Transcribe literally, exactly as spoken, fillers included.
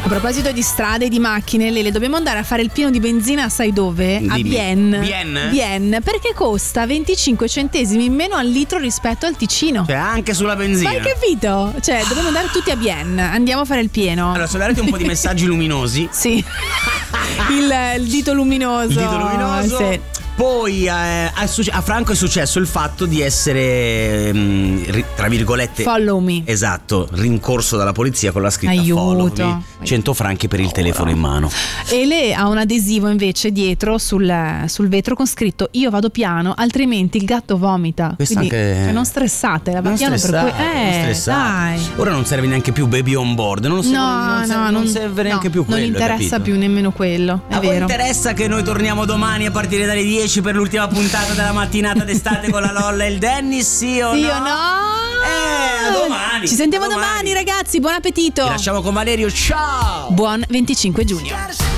A proposito di strade e di macchine, Lele, dobbiamo andare a fare il pieno di benzina, sai dove? A Dimmi. Bienne. Bienne? Bienne, perché costa venticinque centesimi in meno al litro rispetto al Ticino. Cioè, anche sulla benzina. Ma hai capito? Cioè, dobbiamo andare tutti a Bienne. Andiamo a fare il pieno. Allora, sollevarti un po' di messaggi luminosi. Sì. il, il dito luminoso. Il dito luminoso. Sì. Poi eh, a, a Franco è successo il fatto di essere mh, ri, tra virgolette follow me. Esatto, rincorso dalla polizia con la scritta Aiuto. follow me, cento franchi per il telefono in mano. E lei ha un adesivo invece dietro sul, sul vetro con scritto io vado piano, altrimenti il gatto vomita. Questo Quindi anche... cioè, non stressate, la va non piano stressate, per cui eh, non stressate. dai. Ora non serve neanche più baby on board, non, serve, No, non, serve, no, non serve neanche no, più quello. Non interessa capito? più nemmeno quello, è A voi vero. interessa che noi torniamo domani a partire dalle dieci per l'ultima puntata della mattinata d'estate con la Lolla e il Dennis? Sì o Sì no? o no? Eh, a domani. Ci sentiamo a domani. domani, ragazzi, buon appetito. Ti lasciamo con Valerio, ciao. Buon venticinque giugno.